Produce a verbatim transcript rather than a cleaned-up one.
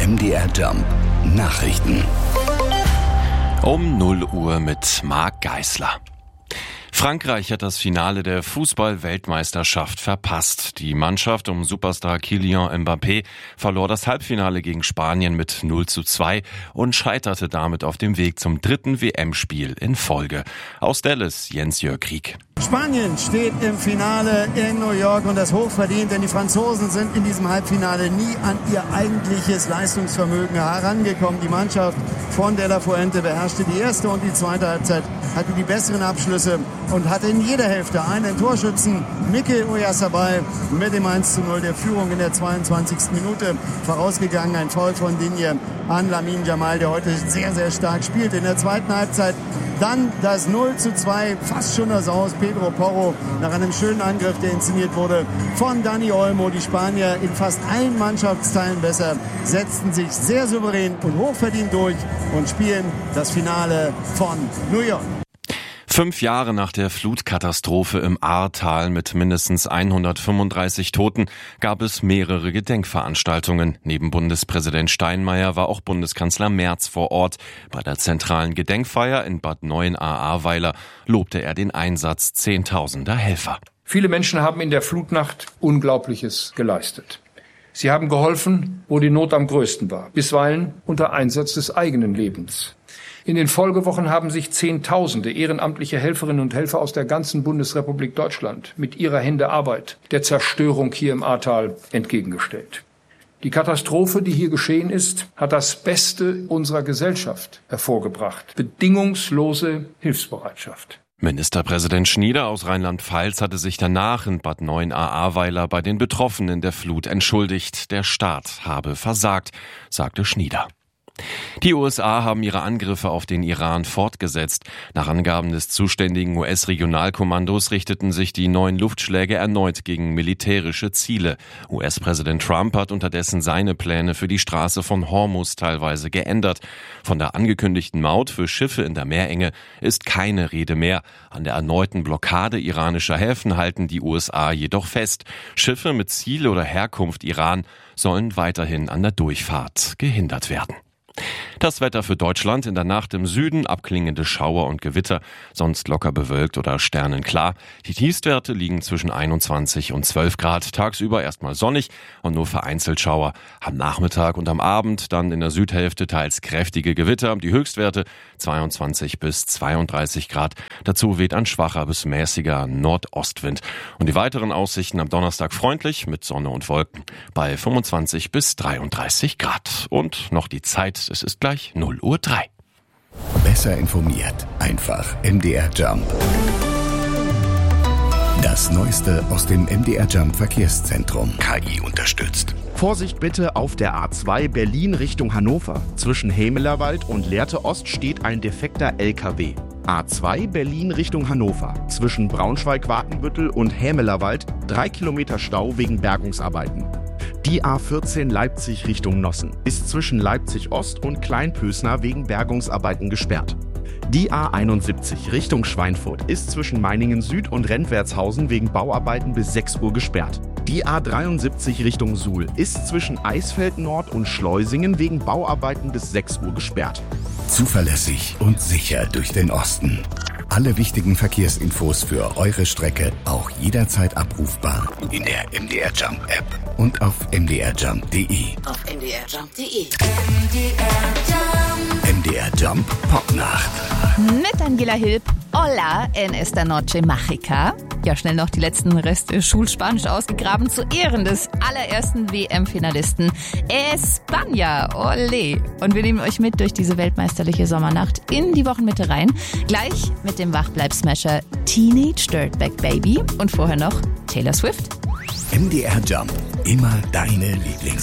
M D R Jump Nachrichten. Um null Uhr mit Marc Geisler. Frankreich hat das Finale der Fußball-Weltmeisterschaft verpasst. Die Mannschaft um Superstar Kylian Mbappé verlor das Halbfinale gegen Spanien mit null zu zwei und scheiterte damit auf dem Weg zum dritten W M-Spiel in Folge. Aus Dallas, Jens-Jörg Krieg. Spanien steht im Finale in New York und das hochverdient, denn die Franzosen sind in diesem Halbfinale nie an ihr eigentliches Leistungsvermögen herangekommen. Die Mannschaft von De La Fuente beherrschte die erste und die zweite Halbzeit, hatte die besseren Abschlüsse und hatte in jeder Hälfte einen Torschützen, Mikel Oyarzabal, mit dem eins zu null der Führung in der zweiundzwanzigsten Minute vorausgegangen. Ein Foul von Digne an Lamine Yamal, der heute sehr, sehr stark spielt. In der zweiten Halbzeit dann das null zu zwei, fast schon das Aus. Pedro Porro nach einem schönen Angriff, der inszeniert wurde von Dani Olmo. Die Spanier in fast allen Mannschaftsteilen besser, setzten sich sehr souverän und hochverdient durch und spielen das Finale von New York. Fünf Jahre nach der Flutkatastrophe im Ahrtal mit mindestens hundertfünfunddreißig Toten gab es mehrere Gedenkveranstaltungen. Neben Bundespräsident Steinmeier war auch Bundeskanzler Merz vor Ort. Bei der zentralen Gedenkfeier in Bad Neuenahr-Ahrweiler lobte er den Einsatz zehntausender Helfer. Viele Menschen haben in der Flutnacht Unglaubliches geleistet. Sie haben geholfen, wo die Not am größten war, bisweilen unter Einsatz des eigenen Lebens. In den Folgewochen haben sich Zehntausende ehrenamtliche Helferinnen und Helfer aus der ganzen Bundesrepublik Deutschland mit ihrer Hände Arbeit der Zerstörung hier im Ahrtal entgegengestellt. Die Katastrophe, die hier geschehen ist, hat das Beste unserer Gesellschaft hervorgebracht. Bedingungslose Hilfsbereitschaft. Ministerpräsident Schnieder aus Rheinland-Pfalz hatte sich danach in Bad Neuenahr-Ahrweiler bei den Betroffenen der Flut entschuldigt. Der Staat habe versagt, sagte Schnieder. Die U S A haben ihre Angriffe auf den Iran fortgesetzt. Nach Angaben des zuständigen U S-Regionalkommandos richteten sich die neuen Luftschläge erneut gegen militärische Ziele. U S-Präsident Trump hat unterdessen seine Pläne für die Straße von Hormuz teilweise geändert. Von der angekündigten Maut für Schiffe in der Meerenge ist keine Rede mehr. An der erneuten Blockade iranischer Häfen halten die U S A jedoch fest. Schiffe mit Ziel oder Herkunft Iran sollen weiterhin an der Durchfahrt gehindert werden. Das Wetter für Deutschland: in der Nacht im Süden abklingende Schauer und Gewitter, sonst locker bewölkt oder sternenklar. Die Tiefstwerte liegen zwischen einundzwanzig und zwölf Grad. Tagsüber erstmal sonnig und nur vereinzelt Schauer. Am Nachmittag und am Abend dann in der Südhälfte teils kräftige Gewitter. Die Höchstwerte zweiundzwanzig bis zweiunddreißig Grad. Dazu weht ein schwacher bis mäßiger Nordostwind. Und die weiteren Aussichten: am Donnerstag freundlich mit Sonne und Wolken bei fünfundzwanzig bis dreiunddreißig Grad. Und noch die Zeit: es ist gleich null Uhr drei. Besser informiert, einfach M D R Jump. Das Neueste aus dem M D R Jump Verkehrszentrum. K I unterstützt. Vorsicht bitte auf der A zwei Berlin Richtung Hannover. Zwischen Hämelerwald und Lehrte Ost steht ein defekter L K W. A zwei Berlin Richtung Hannover. Zwischen Braunschweig-Watenbüttel und Hämelerwald drei Kilometer Stau wegen Bergungsarbeiten. Die A vierzehn Leipzig Richtung Nossen ist zwischen Leipzig Ost und Kleinpösner wegen Bergungsarbeiten gesperrt. Die A einundsiebzig Richtung Schweinfurt ist zwischen Meiningen Süd und Rentwertshausen wegen Bauarbeiten bis sechs Uhr gesperrt. Die A dreiundsiebzig Richtung Suhl ist zwischen Eisfeld Nord und Schleusingen wegen Bauarbeiten bis sechs Uhr gesperrt. Zuverlässig und sicher durch den Osten. Alle wichtigen Verkehrsinfos für eure Strecke auch jederzeit abrufbar in der M D R Jump App und auf m d r jump punkt d e. Auf m d r jump punkt d e. M D R Jump. M D R Jump Popnacht. Mit Angela Hilb. Hola en esta noche mágica. Ja, schnell noch die letzten Reste Schulspanisch ausgegraben zu Ehren des allerersten W M-Finalisten España. Ole. Und wir nehmen euch mit durch diese weltmeisterliche Sommernacht in die Wochenmitte rein. Gleich mit dem Wachbleib-Smasher Teenage Dirtbag Baby und vorher noch Taylor Swift. M D R Jump. Immer deine Lieblingsmusik.